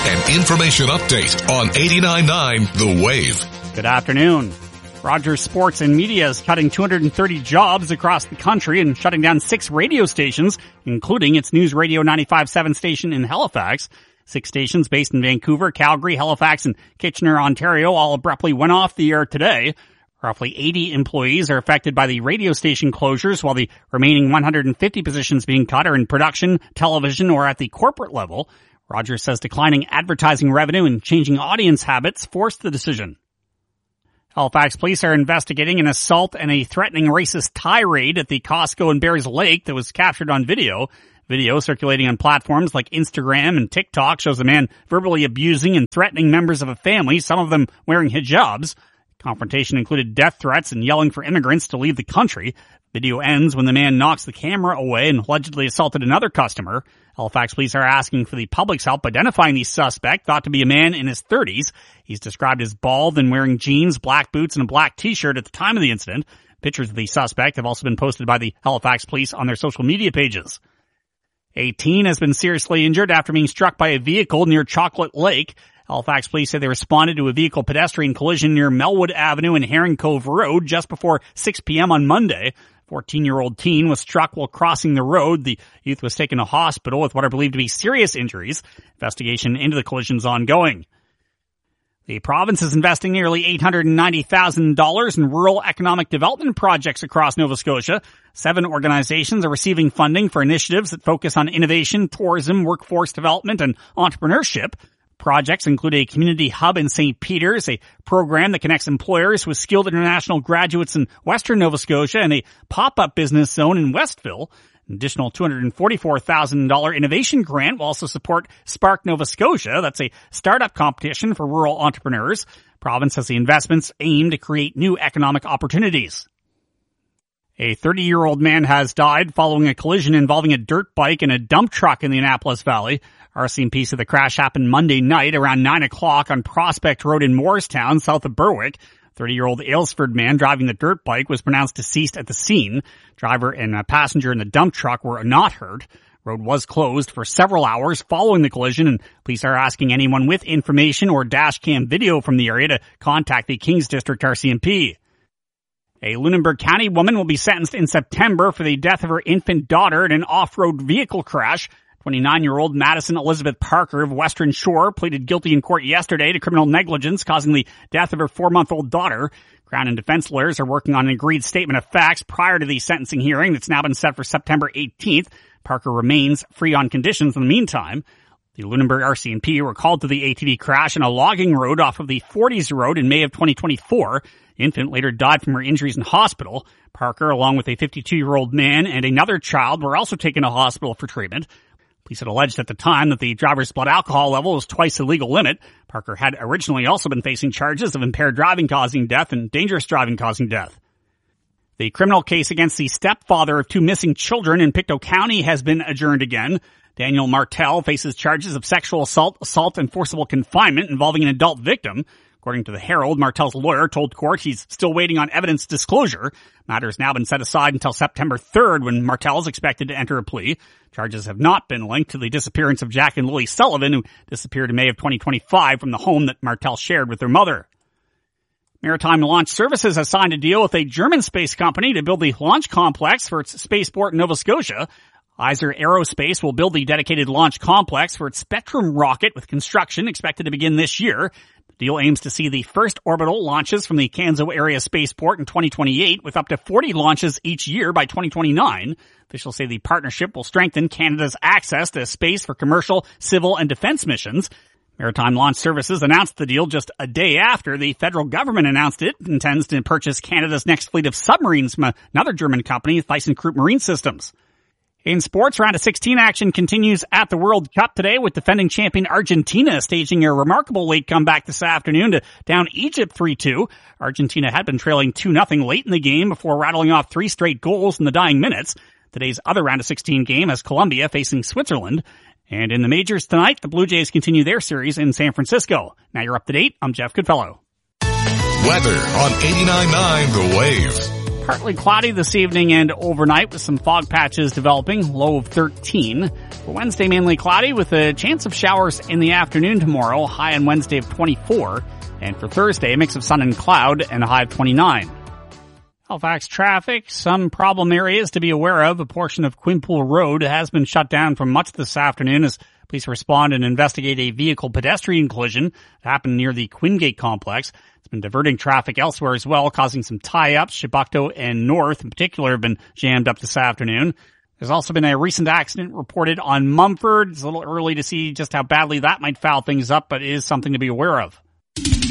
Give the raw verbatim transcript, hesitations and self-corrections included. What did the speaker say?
An information update on eighty-nine point nine The Wave. Good afternoon. Rogers Sports and Media is cutting two hundred thirty jobs across the country and shutting down six radio stations, including its News Radio ninety-five point seven station in Halifax. Six stations based in Vancouver, Calgary, Halifax, and Kitchener, Ontario all abruptly went off the air today. Roughly eighty employees are affected by the radio station closures, while the remaining one hundred fifty positions being cut are in production, television, or at the corporate level. Rogers says declining advertising revenue and changing audience habits forced the decision. Halifax police are investigating an assault and a threatening racist tirade at the Costco in Barry's Lake that was captured on video. Video circulating on platforms like Instagram and TikTok shows a man verbally abusing and threatening members of a family, some of them wearing hijabs. Confrontation included death threats and yelling for immigrants to leave the country. Video ends when the man knocks the camera away and allegedly assaulted another customer. Halifax police are asking for the public's help identifying the suspect, thought to be a man in his thirties. He's described as bald and wearing jeans, black boots, and a black t-shirt at the time of the incident. Pictures of the suspect have also been posted by the Halifax police on their social media pages. A teen has been seriously injured after being struck by a vehicle near Chocolate Lake. Halifax police say they responded to a vehicle pedestrian collision near Melwood Avenue and Herring Cove Road just before six p.m. on Monday. fourteen-year-old teen was struck while crossing the road. The youth was taken to hospital with what are believed to be serious injuries. Investigation into the collision is ongoing. The province is investing nearly eight hundred ninety thousand dollars in rural economic development projects across Nova Scotia. Seven organizations are receiving funding for initiatives that focus on innovation, tourism, workforce development, and entrepreneurship. Projects include a community hub in Saint Peters, a program that connects employers with skilled international graduates in Western Nova Scotia, and a pop-up business zone in Westville. An additional two hundred forty-four thousand dollars innovation grant will also support Spark Nova Scotia. That's a startup competition for rural entrepreneurs. Province has the investments aimed to create new economic opportunities. A thirty-year-old man has died following a collision involving a dirt bike and a dump truck in the Annapolis Valley. R C M P said the crash happened Monday night around nine o'clock on Prospect Road in Morristown, south of Berwick. thirty-year-old Aylesford man driving the dirt bike was pronounced deceased at the scene. Driver and a passenger in the dump truck were not hurt. Road was closed for several hours following the collision, and police are asking anyone with information or dash cam video from the area to contact the Kings District R C M P. A Lunenburg County woman will be sentenced in September for the death of her infant daughter in an off-road vehicle crash. twenty-nine-year-old Madison Elizabeth Parker of Western Shore pleaded guilty in court yesterday to criminal negligence causing the death of her four-month-old daughter. Crown and defense lawyers are working on an agreed statement of facts prior to the sentencing hearing that's now been set for September eighteenth. Parker remains free on conditions in the meantime. The Lunenburg R C M P were called to the A T V crash on a logging road off of the forties Road in May of twenty twenty-four. The infant later died from her injuries in hospital. Parker, along with a fifty-two-year-old man and another child, were also taken to hospital for treatment. Police had alleged at the time that the driver's blood alcohol level was twice the legal limit. Parker had originally also been facing charges of impaired driving causing death and dangerous driving causing death. The criminal case against the stepfather of two missing children in Pictou County has been adjourned again. Daniel Martel faces charges of sexual assault, assault, and forcible confinement involving an adult victim. According to the Herald, Martel's lawyer told court he's still waiting on evidence disclosure. Matter has now been set aside until September third when Martel is expected to enter a plea. Charges have not been linked to the disappearance of Jack and Lily Sullivan, who disappeared in May of twenty twenty-five from the home that Martel shared with their mother. Maritime Launch Services has signed a deal with a German space company to build the launch complex for its spaceport in Nova Scotia. Iser Aerospace will build the dedicated launch complex for its Spectrum rocket, with construction expected to begin this year. The deal aims to see the first orbital launches from the Canso area spaceport in twenty twenty-eight, with up to forty launches each year by twenty twenty-nine. Officials say the partnership will strengthen Canada's access to space for commercial, civil, and defense missions. Maritime Launch Services announced the deal just a day after the federal government announced it intends to purchase Canada's next fleet of submarines from another German company, ThyssenKrupp Marine Systems. In sports, round of sixteen action continues at the World Cup today, with defending champion Argentina staging a remarkable late comeback this afternoon to down Egypt three two. Argentina had been trailing two nothing late in the game before rattling off three straight goals in the dying minutes. Today's other round of sixteen game has Colombia facing Switzerland. And in the majors tonight, the Blue Jays continue their series in San Francisco. Now you're up to date. I'm Jeff Goodfellow. Weather on eighty-nine point nine The Wave. Partly cloudy this evening and overnight with some fog patches developing, low of thirteen. For Wednesday, mainly cloudy with a chance of showers in the afternoon tomorrow, high on Wednesday of twenty-four. And for Thursday, a mix of sun and cloud and a high of twenty-nine. Halifax traffic, some problem areas to be aware of. A portion of Quinpool Road has been shut down for much this afternoon as police respond and investigate a vehicle pedestrian collision that happened near the Quingate complex. It's been diverting traffic elsewhere as well, causing some tie-ups. Chebucto and North in particular have been jammed up this afternoon. There's also been a recent accident reported on Mumford. It's a little early to see just how badly that might foul things up, but it is something to be aware of.